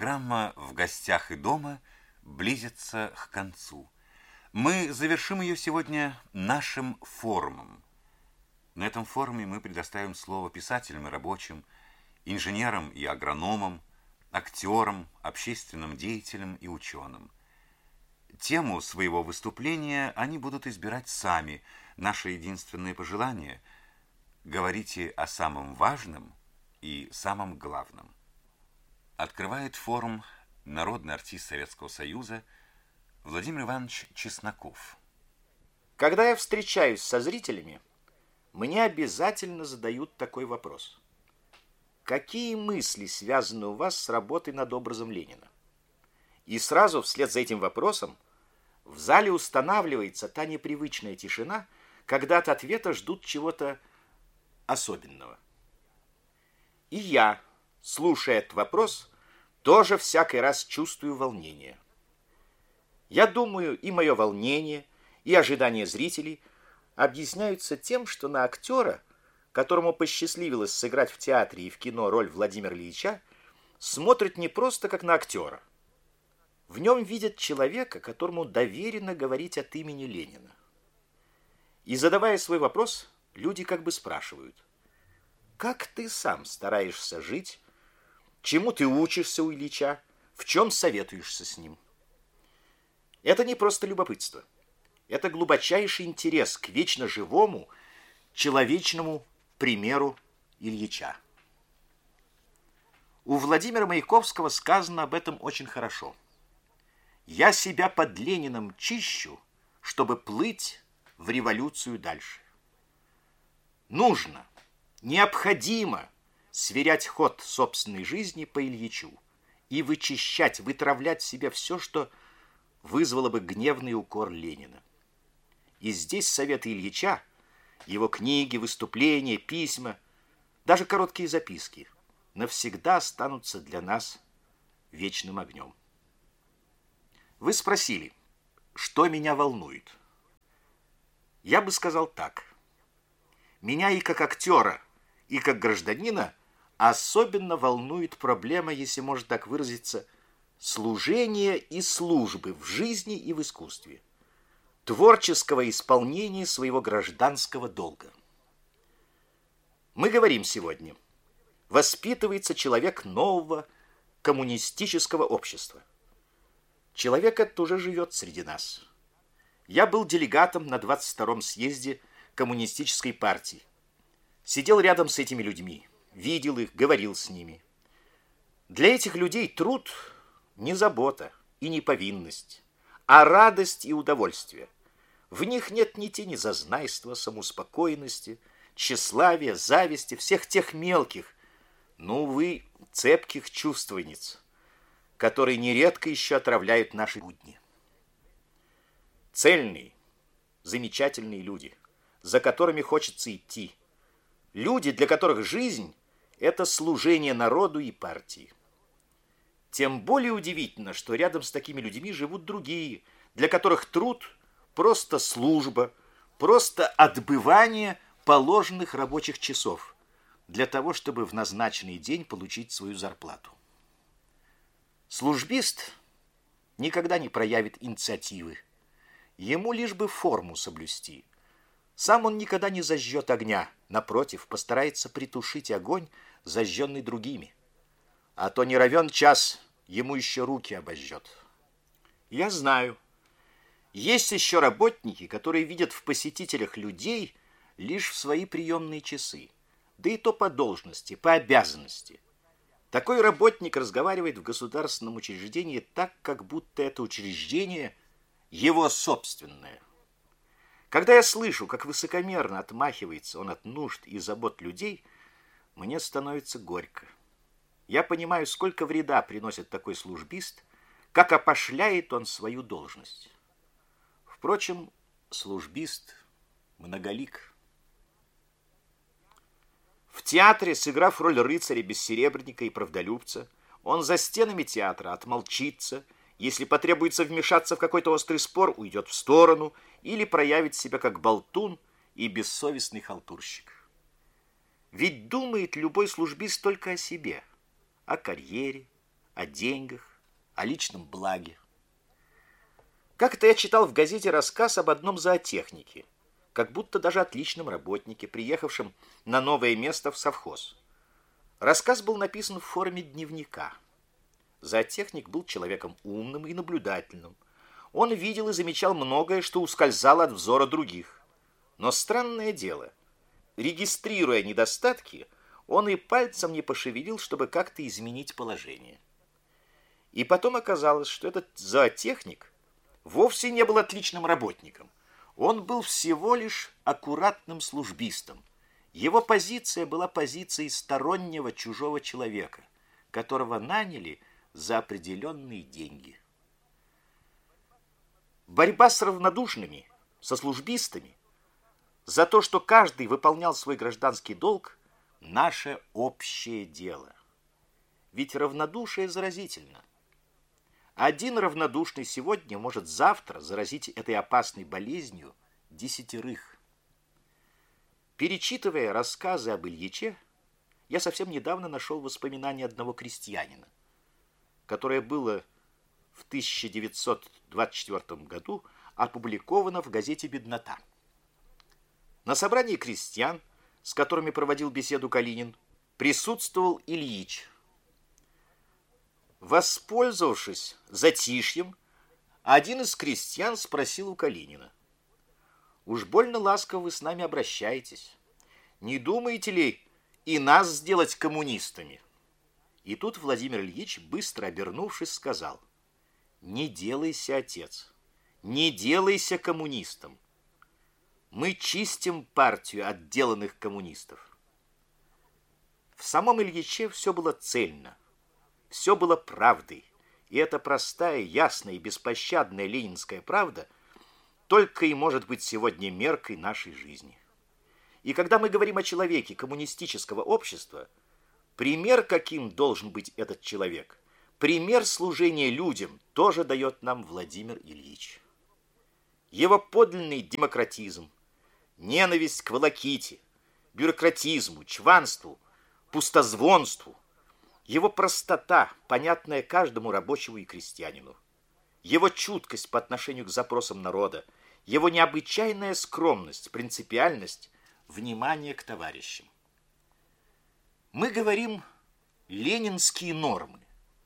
программа «В гостях и дома» близится к концу. Мы завершим ее сегодня нашим форумом. На этом форуме мы предоставим слово писателям и рабочим, инженерам и агрономам, актерам, общественным деятелям и ученым. Тему своего выступления они будут избирать сами. Наше единственное пожелание – говорите о самом важном и самом главном. Открывает форум народный артист Советского Союза Владимир Иванович Чесноков. Когда я встречаюсь со зрителями, мне обязательно задают такой вопрос. Какие мысли связаны у вас с работой над образом Ленина? И сразу вслед за этим вопросом в зале устанавливается та непривычная тишина, когда от ответа ждут чего-то особенного. И я, слушая этот вопрос, тоже всякий раз чувствую волнение. Я думаю, и мое волнение, и ожидание зрителей объясняются тем, что на актера, которому посчастливилось сыграть в театре и в кино роль Владимира Ильича, смотрят не просто как на актера. В нем видят человека, которому доверено говорить от имени Ленина. И задавая свой вопрос, люди как бы спрашивают: как ты сам стараешься жить, чему ты учишься у Ильича, в чем советуешься с ним? Это не просто любопытство. Это глубочайший интерес к вечно живому, человечному примеру Ильича. У Владимира Маяковского сказано об этом очень хорошо. «Я себя под Лениным чищу, чтобы плыть в революцию дальше». Нужно, необходимо сверять ход собственной жизни по Ильичу и вычищать, вытравлять в себе все, что вызвало бы гневный укор Ленина. И здесь советы Ильича, его книги, выступления, письма, даже короткие записки навсегда останутся для нас вечным огнем. Вы спросили, что меня волнует? Я бы сказал так. Меня и как актера, и как гражданина особенно волнует проблема, если можно так выразиться, служения и службы в жизни и в искусстве, творческого исполнения своего гражданского долга. Мы говорим сегодня, воспитывается человек нового коммунистического общества. Человек этот уже живет среди нас. Я был делегатом на 22-м съезде коммунистической партии. Сидел рядом с этими людьми, видел их, говорил с ними. Для этих людей труд не забота и не повинность, а радость и удовольствие. В них нет ни тени зазнайства, самоуспокоенности, тщеславия, зависти, всех тех мелких, но, увы, цепких чувственниц, которые нередко еще отравляют наши будни. Цельные, замечательные люди, за которыми хочется идти. Люди, для которых жизнь – это служение народу и партии. Тем более удивительно, что рядом с такими людьми живут другие, для которых труд – просто служба, просто отбывание положенных рабочих часов для того, чтобы в назначенный день получить свою зарплату. Службист никогда не проявит инициативы. Ему лишь бы форму соблюсти. Сам он никогда не зажжет огня. Напротив, постарается притушить огонь, зажженный другими. А то не равен час, ему еще руки обожжет. Я знаю, есть еще работники, которые видят в посетителях людей лишь в свои приемные часы. Да и то по должности, по обязанности. Такой работник разговаривает в государственном учреждении так, как будто это учреждение его собственное. Когда я слышу, как высокомерно отмахивается он от нужд и забот людей, мне становится горько. Я понимаю, сколько вреда приносит такой службист, как опошляет он свою должность. Впрочем, службист многолик. В театре, сыграв роль рыцаря бессеребренника и правдолюбца, он за стенами театра отмолчится, если потребуется вмешаться в какой-то острый спор, уйдет в сторону или проявит себя как болтун и бессовестный халтурщик. Ведь думает любой службист только о себе, о карьере, о деньгах, о личном благе. Как-то я читал в газете рассказ об одном зоотехнике, как будто даже отличном работнике, приехавшем на новое место в совхоз. Рассказ был написан в форме дневника. Зоотехник был человеком умным и наблюдательным. Он видел и замечал многое, что ускользало от взора других. Но странное дело, регистрируя недостатки, он и пальцем не пошевелил, чтобы как-то изменить положение. И потом оказалось, что этот зоотехник вовсе не был отличным работником. Он был всего лишь аккуратным службистом. Его позиция была позицией стороннего чужого человека, которого наняли за определенные деньги. Борьба с равнодушными, со службистами, за то, что каждый выполнял свой гражданский долг, наше общее дело. Ведь равнодушие заразительно. Один равнодушный сегодня может завтра заразить этой опасной болезнью 10. Перечитывая рассказы об Ильиче, я совсем недавно нашел воспоминания одного крестьянина, которое было в 1924 году опубликовано в газете «Беднота». На собрании крестьян, с которыми проводил беседу Калинин, присутствовал Ильич. Воспользовавшись затишьем, один из крестьян спросил у Калинина: «Уж больно ласково вы с нами обращаетесь. Не думаете ли и нас сделать коммунистами?» И тут Владимир Ильич, быстро обернувшись, сказал: «Не делайся, отец, не делайся коммунистом. Мы чистим партию отделанных коммунистов». В самом Ильиче все было цельно, все было правдой, и эта простая, ясная и беспощадная ленинская правда только и может быть сегодня меркой нашей жизни. И когда мы говорим о человеке коммунистического общества, пример, каким должен быть этот человек, пример служения людям, тоже дает нам Владимир Ильич. Его подлинный демократизм, ненависть к волоките, бюрократизму, чванству, пустозвонству, его простота, понятная каждому рабочему и крестьянину, его чуткость по отношению к запросам народа, его необычайная скромность, принципиальность, внимание к товарищам. Мы говорим ленинские нормы.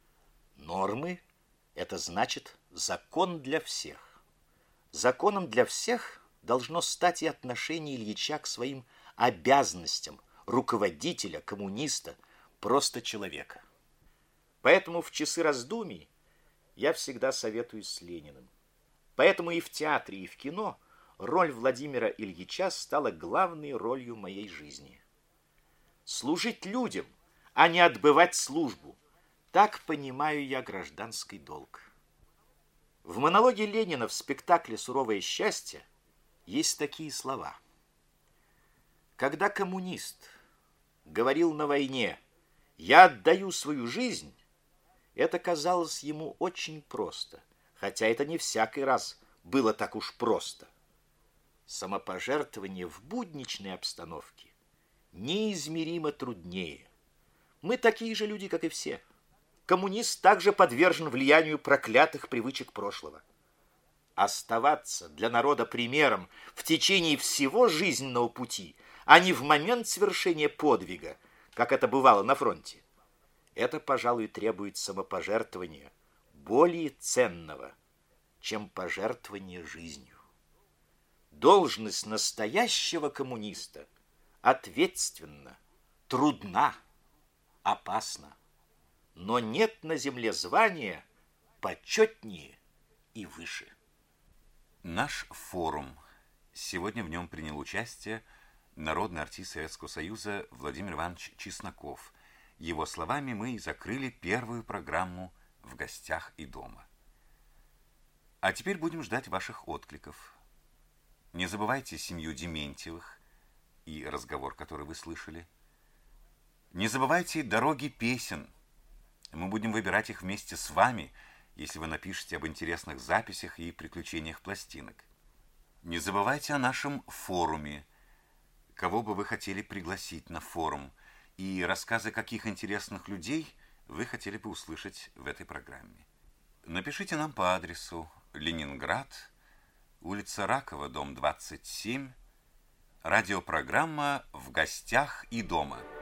Нормы – это значит закон для всех. Законом для всех должно стать и отношение Ильича к своим обязанностям руководителя, коммуниста, просто человека. Поэтому в часы раздумий я всегда советуюсь с Лениным. Поэтому и в театре, и в кино роль Владимира Ильича стала главной ролью моей жизни. Служить людям, а не отбывать службу – так понимаю я гражданский долг. В монологе Ленина в спектакле «Суровое счастье» есть такие слова. Когда коммунист говорил на войне: «Я отдаю свою жизнь», это казалось ему очень просто, хотя это не всякий раз было так уж просто. Самопожертвование в будничной обстановке неизмеримо труднее. Мы такие же люди, как и все. Коммунист также подвержен влиянию проклятых привычек прошлого. Оставаться для народа примером в течение всего жизненного пути, а не в момент совершения подвига, как это бывало на фронте, это, пожалуй, требует самопожертвования более ценного, чем пожертвование жизнью. Должность настоящего коммуниста ответственна, трудна, опасна. Но нет на земле звания почетнее и выше. Наш форум. Сегодня в нем принял участие народный артист Советского Союза Владимир Иванович Чесноков. Его словами мы и закрыли первую программу «В гостях и дома». А теперь будем ждать ваших откликов. Не забывайте семью Дементьевых и разговор, который вы слышали. Не забывайте дороги песен. Мы будем выбирать их вместе с вами, если вы напишете об интересных записях и приключениях пластинок. Не забывайте о нашем форуме. Кого бы вы хотели пригласить на форум, и рассказы каких интересных людей вы хотели бы услышать в этой программе. Напишите нам по адресу Ленинград, улица Ракова, дом 27, радиопрограмма «В гостях и дома».